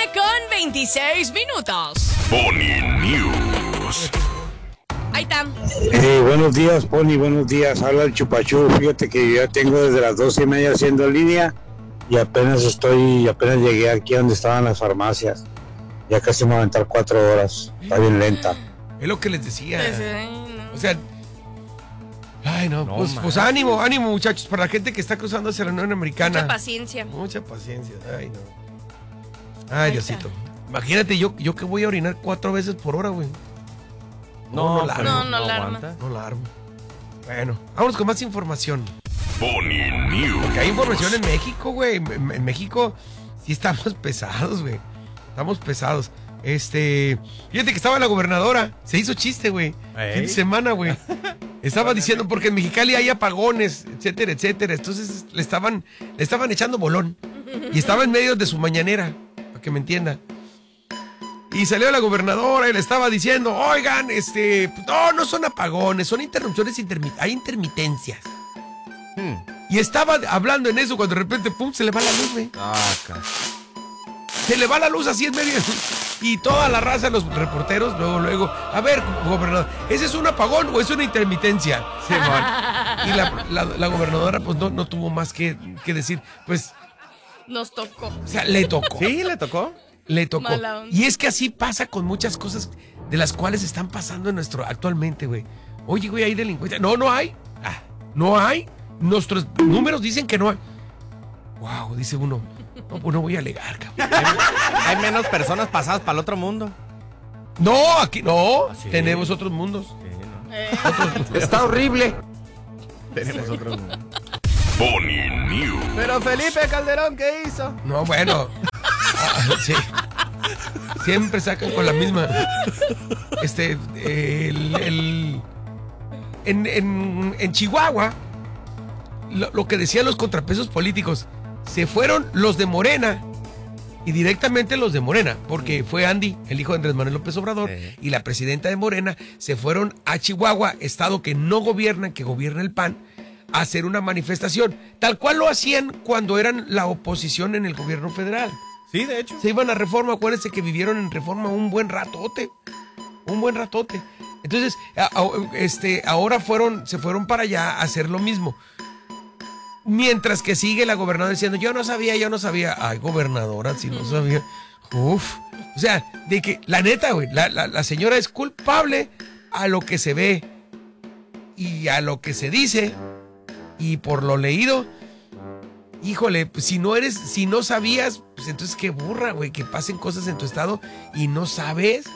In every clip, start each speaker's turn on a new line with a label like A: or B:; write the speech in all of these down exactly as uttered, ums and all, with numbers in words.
A: con veintiséis minutos.
B: Pony News.
A: Ahí está.
C: Hey, buenos días, Pony, buenos días. Habla el Chupachú. Fíjate que yo ya tengo desde las doce y media haciendo línea y apenas estoy, apenas llegué aquí a donde estaban las farmacias. Ya casi me voy a aventar cuatro horas. Está bien lenta.
D: Es lo que les decía.
A: Pues, ay, no.
D: O sea, ay no,
E: No
D: pues, pues ánimo, ánimo muchachos, para la gente que está cruzando hacia la Unión Americana.
A: Mucha paciencia.
D: Mucha paciencia, ay no. Ay,
A: Ahí
D: Diosito. Imagínate yo, yo que voy a orinar cuatro veces por hora, güey. No, no la armo.
A: No, no la arma.
E: aguanta.
D: No la armo. Bueno, vámonos con más información.
B: Pony News.
D: Porque hay información en México, güey. En, en México sí estamos pesados, güey. Estamos pesados. Este, fíjate que estaba la gobernadora. Se hizo chiste, güey.
E: Ey.
D: Fin de semana, güey. Estaba diciendo, porque en Mexicali hay apagones, etcétera, etcétera. Entonces le estaban, le estaban echando bolón. Y estaba en medio de su mañanera, para que me entienda. Y salió la gobernadora y le estaba diciendo, oigan, este, no, no son apagones, son interrupciones, intermit hay intermitencias.
E: Hmm.
D: Y estaba hablando en eso cuando de repente, pum, se le va la luz, güey.
E: Ah, ca-
D: Se le va la luz así en medio. Y toda la raza, los reporteros, luego, luego, a ver, gobernador, ¿ese es un apagón o es una intermitencia?
E: Sí, man.
D: Y la, la, la gobernadora, pues, no, no tuvo más que, que decir, pues,
A: Nos tocó.
D: o sea, le tocó.
E: ¿Sí? ¿Le tocó?
D: Le tocó.
A: Mala onda.
D: Y es que así pasa con muchas cosas de las cuales están pasando en nuestro actualmente, güey. Oye, güey, hay delincuencia. No, no hay. Ah, no hay. Nuestros números dicen que no hay. Wow, dice uno. No, pues no voy a alegar, cabrón.
E: Hay, hay menos personas pasadas para el otro mundo.
D: No, aquí no.
E: ¿Ah, sí?
D: Tenemos otros mundos.
E: Sí, ¿no?
A: Eh,
D: Está horrible.
E: Tenemos otro mundo.
B: Pony News.
E: Pero Felipe Calderón, ¿qué hizo?
D: No, bueno. Ah, sí. Siempre sacan con la misma. Este, el, el- en, en, en Chihuahua, lo, lo que decían los contrapesos políticos, se fueron los de Morena y directamente los de Morena, porque fue Andy, el hijo de Andrés Manuel López Obrador,
E: Sí.
D: y la presidenta de Morena, se fueron a Chihuahua, estado que no gobierna, que gobierna el P A N, a hacer una manifestación, tal cual lo hacían cuando eran la oposición en el gobierno federal.
E: Sí, de hecho.
D: Se iban a Reforma, acuérdense que vivieron en Reforma un buen ratote, un buen ratote. Entonces, a- a- este, ahora fueron, se fueron para allá a hacer lo mismo. Mientras que sigue la gobernadora diciendo, yo no sabía, yo no sabía. Ay, gobernadora, si no sabía. Uf. O sea, de que, la neta, güey, la, la, la señora es culpable a lo que se ve y a lo que se dice y por lo leído. Híjole, pues si no eres, si no sabías, pues entonces qué burra, güey, que pasen cosas en tu estado y no sabes.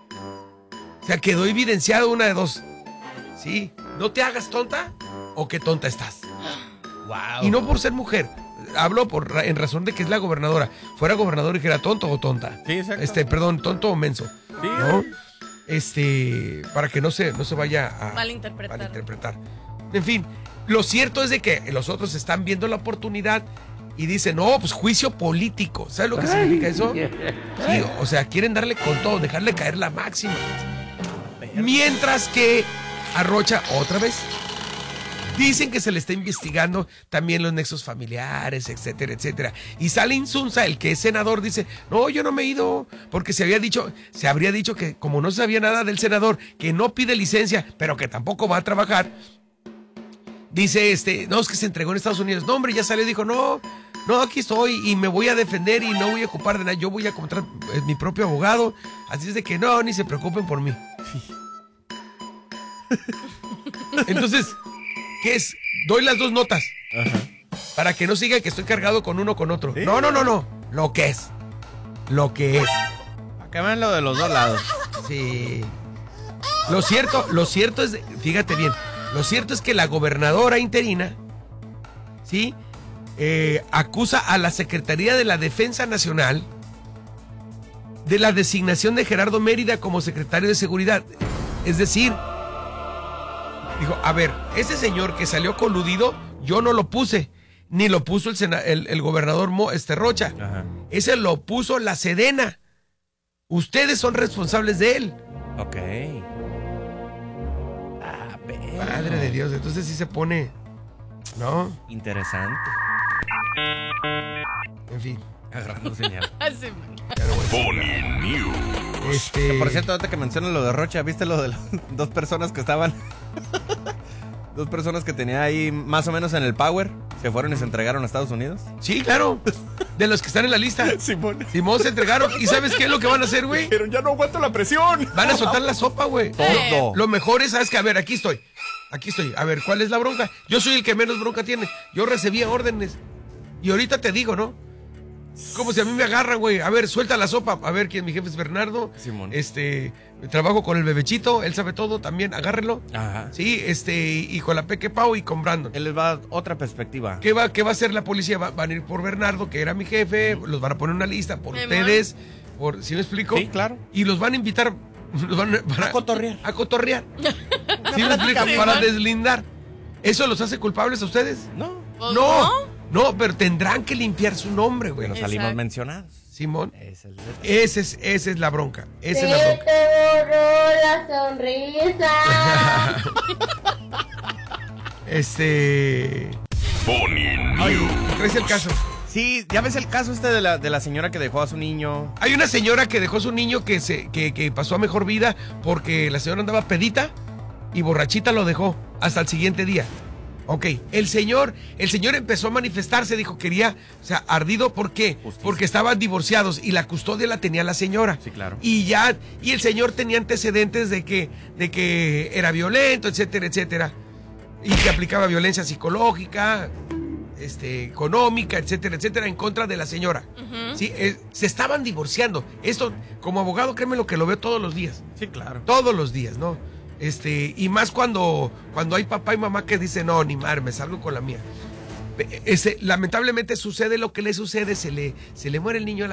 D: O sea, quedó evidenciado una de dos. Sí, no te hagas tonta o qué tonta estás.
E: Wow.
D: Y no por ser mujer. Hablo por ra- en razón de que es la gobernadora. Fuera gobernador y que era tonto o tonta.
E: Sí, exacto.
D: Este, perdón, tonto o menso.
E: Sí.
D: ¿No? Este, para que no se, no se vaya a
A: Malinterpretar.
D: malinterpretar. En fin, lo cierto es de que los otros están viendo la oportunidad y dicen, no, pues juicio político. ¿Sabes lo que significa eso? Sí, o sea, quieren darle con todo, dejarle caer la máxima. Mientras que Arrocha, otra vez, dicen que se le está investigando también los nexos familiares, etcétera, etcétera. Y sale Insunza, el que es senador, dice, no, yo no me he ido, porque se había dicho, se habría dicho que como no sabía nada del senador, que no pide licencia, pero que tampoco va a trabajar. Dice, este, no, es que se entregó en Estados Unidos. No, hombre, ya salió y dijo, no, no, aquí estoy y me voy a defender y no voy a ocupar de nada. Yo voy a encontrar eh, mi propio abogado. Así es de que no, ni se preocupen por mí. Entonces, ¿qué es? Doy las dos notas.
E: Ajá.
D: Para que no siga que estoy cargado con uno o con otro.
E: Sí.
D: No, no, no, no. Lo que es. Lo que es.
E: Acá ven lo de los dos lados.
D: Sí. Lo cierto, lo cierto es, fíjate bien, lo cierto es que la gobernadora interina, ¿sí? Eh, acusa a la Secretaría de la Defensa Nacional de la designación de Gerardo Mérida como secretario de Seguridad. Es decir, dijo, a ver, ese señor que salió coludido, yo no lo puse, ni lo puso el, sena- el, el gobernador Mo, este Rocha.
E: Ajá.
D: Ese lo puso la Sedena. Ustedes son responsables de él.
E: Ok. Ah, pero.
D: Madre de Dios, entonces sí se pone, ¿no?
E: Interesante.
D: En fin,
E: Agarrando señal.
A: Así.
B: Pony News.
D: Este,
E: Que, por cierto, ahorita que mencionas lo de Rocha, ¿viste lo de las dos personas que estaban? Dos personas que tenía ahí más o menos en el Power. Se fueron y se entregaron a Estados Unidos.
D: Sí, claro. De los que están en la lista.
E: Simón.
D: Simón se entregaron. ¿Y sabes qué es lo que van a hacer, güey?
E: Pero ya no aguanto la presión.
D: Van a soltar la sopa, güey.
E: Todo.
D: Lo mejor es, ¿sabes qué? A ver, aquí estoy. Aquí estoy. A ver, ¿cuál es la bronca? Yo soy el que menos bronca tiene. Yo recibía órdenes. Y ahorita te digo, ¿no? Como si a mí me agarran, güey. A ver, suelta la sopa. A ver, quién mi jefe es Bernardo.
E: Simón.
D: Este, trabajo con el bebechito. Él sabe todo también. Agárrenlo.
E: Ajá.
D: Sí, este, y con la Peque Pau y con Brandon.
E: Él les va a dar otra perspectiva.
D: ¿Qué va, qué va a hacer la policía? Va- van a ir por Bernardo, que era mi jefe. Los van a poner en una lista por
A: Simón.
D: ustedes. Por, ¿sí me explico?
E: Sí, claro.
D: Y los van a invitar. Los van a, para-
E: A cotorrear.
D: A cotorrear. ¿Sí me explico?
A: Simón.
D: Para deslindar. ¿Eso los hace culpables a ustedes?
E: No.
A: Pues
D: No, no, pero tendrán que limpiar su nombre, güey.
E: Pero salimos
A: Exacto.
E: mencionados.
D: Simón,
E: Ese es el detalle.
D: esa es, esa es la bronca. Esa
F: Se
D: es la bronca.
F: te borró la sonrisa.
D: Este.
B: Pony News.
D: Traes el caso.
E: Sí, ya ves el caso este de la, de la señora que dejó a su niño.
D: Hay una señora que dejó a su niño que, se, que, que pasó a mejor vida porque la señora andaba pedita y borrachita lo dejó hasta el siguiente día. Ok, el señor, el señor empezó a manifestarse, dijo quería, o sea, ardido, ¿por qué?
E: Justicia.
D: Porque estaban divorciados y la custodia la tenía la señora.
E: Sí, claro.
D: Y ya, y el señor tenía antecedentes de que, de que era violento, etcétera, etcétera. Y que aplicaba violencia psicológica, este, económica, etcétera, etcétera, en contra de la señora. Sí, eh, se estaban divorciando. Esto, como abogado, créeme lo que lo veo todos los días.
E: Sí, claro.
D: Todos los días, ¿no? Este, y más cuando, cuando hay papá y mamá que dicen, no, ni madre, me salgo con la mía. Ese, lamentablemente sucede lo que le sucede, se le, se le muere el niño a la